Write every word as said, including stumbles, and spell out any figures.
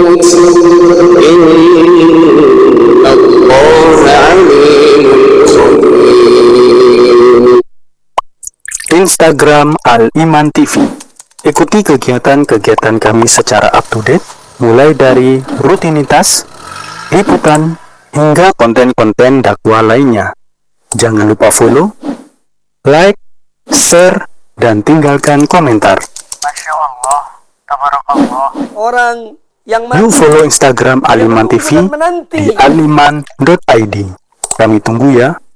Instagram Al-Iman T V. Ikuti kegiatan-kegiatan kami secara up-to-date, mulai dari rutinitas, liputan, hingga konten-konten dakwah lainnya. Jangan lupa follow, like, share, dan tinggalkan komentar. Masya Allah, tabarakallah. Orang yang Yuk follow Instagram Al-Iman T V di aliman dot i d. Kami tunggu ya.